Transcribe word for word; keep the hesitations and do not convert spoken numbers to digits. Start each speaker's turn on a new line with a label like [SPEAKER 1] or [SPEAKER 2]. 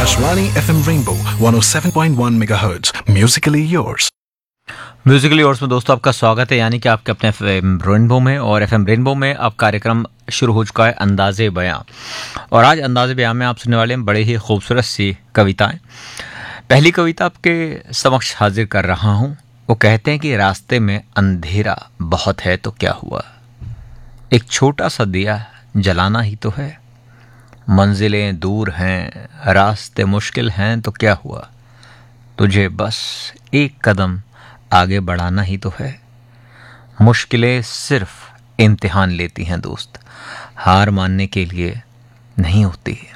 [SPEAKER 1] Akashvani F M Rainbow one oh seven point one megahertz. Musically yours.
[SPEAKER 2] Musically ऑर्स में दोस्तों आपका स्वागत है, यानी कि आपके अपने एफ एम रेनबो में। और एफ एम रेनबो में अब कार्यक्रम शुरू हो चुका है अंदाज़े बयां। और आज अंदाज़े बयां में आप सुनने वाले हैं बड़े ही खूबसूरत सी कविताएं। पहली कविता आपके समक्ष हाजिर कर रहा हूं। वो कहते हैं कि रास्ते में अंधेरा बहुत है तो क्या हुआ, एक छोटा सा दिया जलाना ही तो है। मंजिलें दूर हैं, रास्ते मुश्किल हैं तो क्या हुआ, तुझे बस एक कदम आगे बढ़ाना ही तो है। मुश्किलें सिर्फ इम्तिहान लेती हैं दोस्त, हार मानने के लिए नहीं होती है।